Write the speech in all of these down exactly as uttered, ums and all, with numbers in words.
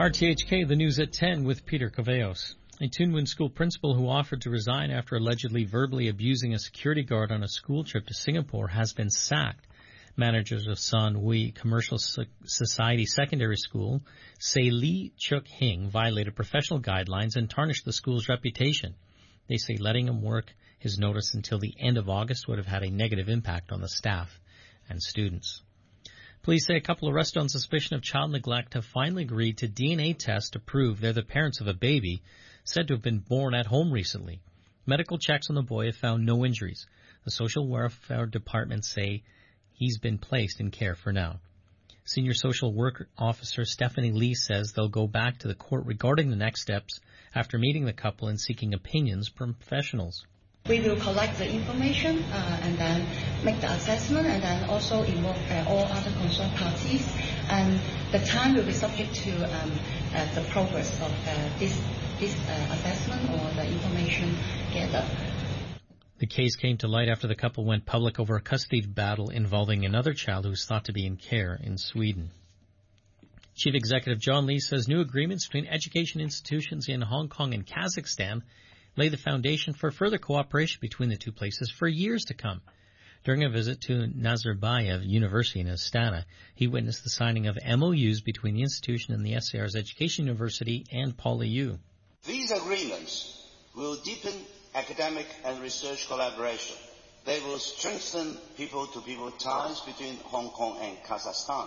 R T H K, the news at ten with Peter Caveos. A Tuen Mun school principal who offered to resign after allegedly verbally abusing a security guard on a school trip to Singapore has been sacked. Managers of San Hui Commercial Society Secondary School say Lee Chuk-hing violated professional guidelines and tarnished the school's reputation. They say letting him work his notice until the end of August would have had a negative impact on the staff and students. Police say a couple arrested on suspicion of child neglect have finally agreed to D N A tests to prove they're the parents of a baby said to have been born at home recently. Medical checks on the boy have found no injuries. The Social Welfare Department say he's been placed in care for now. Senior Social Work Officer Stephanie Lee says they'll go back to the court regarding the next steps after meeting the couple and seeking opinions from professionals. We will collect the information uh, and then make the assessment and then also involve uh, all other concerned parties. And the time will be subject to um, uh, the progress of uh, this, this uh, assessment or the information gathered. The case came to light after the couple went public over a custody battle involving another child who is thought to be in care in Sweden. Chief Executive John Lee says new agreements between education institutions in Hong Kong and Kazakhstan lay the foundation for further cooperation between the two places for years to come. During a visit to Nazarbayev University in Astana, he witnessed the signing of M O Us between the institution and the S A R's Education University and PolyU. These agreements will deepen academic and research collaboration. They will strengthen people-to-people ties between Hong Kong and Kazakhstan.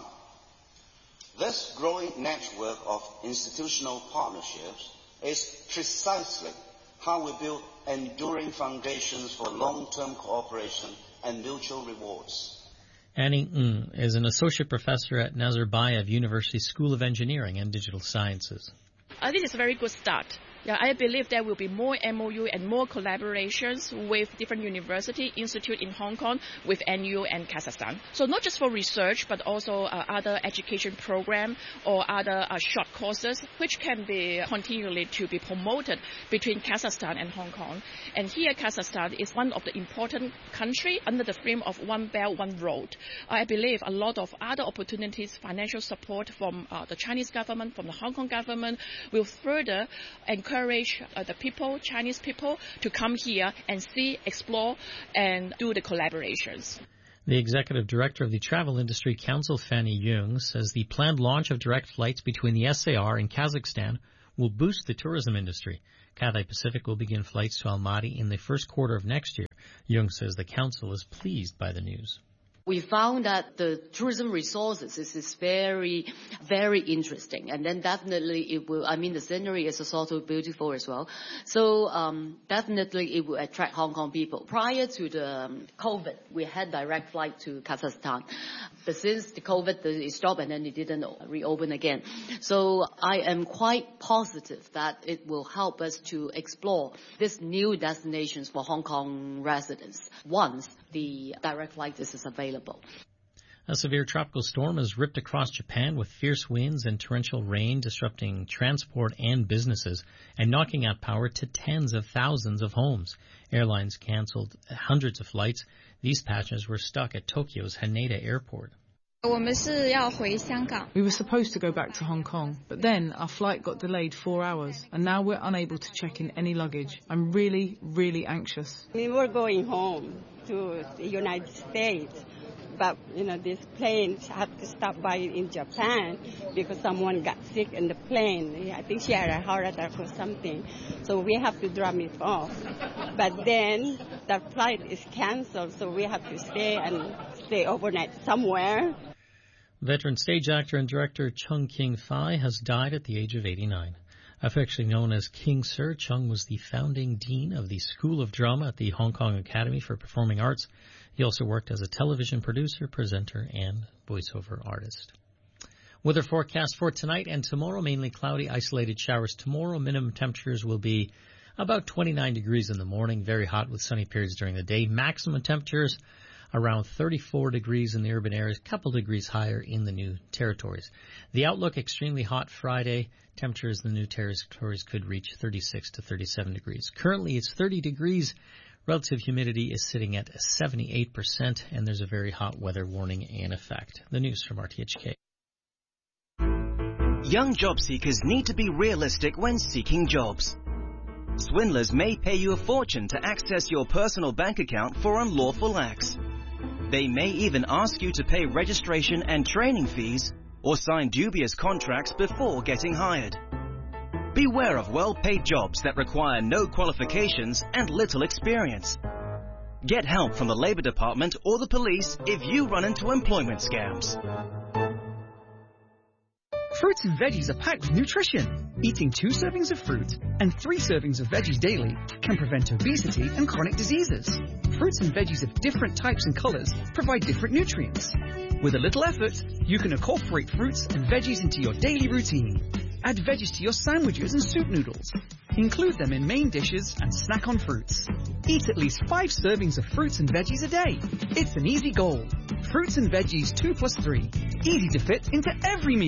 This growing network of institutional partnerships is precisely how we build enduring foundations for long-term cooperation and mutual rewards. Annie Ng is an associate professor at Nazarbayev University School of Engineering and Digital Sciences. I think it's a very good start. Yeah, I believe there will be more M O U and more collaborations with different university institute in Hong Kong, with N U and Kazakhstan. So not just for research, but also uh, other education program or other uh, short courses, which can be continually to be promoted between Kazakhstan and Hong Kong. And here, Kazakhstan is one of the important country under the frame of One Belt, One Road. I believe a lot of other opportunities, financial support from uh, the Chinese government, from the Hong Kong government, will further encourage encourage uh, the people, Chinese people, to come here and see, explore, and do the collaborations. The executive director of the Travel Industry Council, Fanny Yeung, says the planned launch of direct flights between the S A R and Kazakhstan will boost the tourism industry. Cathay Pacific will begin flights to Almaty in the first quarter of next year. Yeung says the council is pleased by the news. We found that the tourism resources is, is very, very interesting. And then definitely it will, I mean, the scenery is also beautiful as well. So, um, definitely it will attract Hong Kong people. Prior to the um, COVID, we had direct flight to Kazakhstan. But since the COVID, it stopped and then it didn't reopen again. So I am quite positive that it will help us to explore these new destinations for Hong Kong residents once the direct flight is available. A severe tropical storm has ripped across Japan with fierce winds and torrential rain disrupting transport and businesses and knocking out power to tens of thousands of homes. Airlines canceled hundreds of flights. These passengers were stuck at Tokyo's Haneda Airport. We were supposed to go back to Hong Kong, but then our flight got delayed four hours, and now we're unable to check in any luggage. I'm really, really anxious. We were going home to the United States, but, you know, this plane had to stop by in Japan because someone got sick in the plane. I think she had a heart attack or something, so we have to drop it off. But then the flight is canceled, so we have to stay and stay overnight somewhere. Veteran stage actor and director Chung King-fai has died at the age of eighty-nine. Affectionately known as King Sir, Chung was the founding dean of the School of Drama at the Hong Kong Academy for Performing Arts. He also worked as a television producer, presenter, and voiceover artist. Weather forecast for tonight and tomorrow, mainly cloudy, isolated showers tomorrow. Minimum temperatures will be about twenty-nine degrees in the morning, very hot with sunny periods during the day. Maximum temperatures around thirty-four degrees in the urban areas, a couple degrees higher in the new territories. The outlook, extremely hot Friday. Temperatures in the new territories could reach thirty-six to thirty-seven degrees. Currently, it's thirty degrees. Relative humidity is sitting at seventy-eight percent, and there's a very hot weather warning in effect. The news from R T H K. Young job seekers need to be realistic when seeking jobs. Swindlers may pay you a fortune to access your personal bank account for unlawful acts. They may even ask you to pay registration and training fees or sign dubious contracts before getting hired. Beware of well-paid jobs that require no qualifications and little experience. Get help from the Labour Department or the police if you run into employment scams. Fruits and veggies are packed with nutrition. Eating two servings of fruit and three servings of veggies daily can prevent obesity and chronic diseases. Fruits and veggies of different types and colors provide different nutrients. With a little effort, you can incorporate fruits and veggies into your daily routine. Add veggies to your sandwiches and soup noodles. Include them in main dishes and snack on fruits. Eat at least five servings of fruits and veggies a day. It's an easy goal. Fruits and veggies two plus three. Easy to fit into every meal.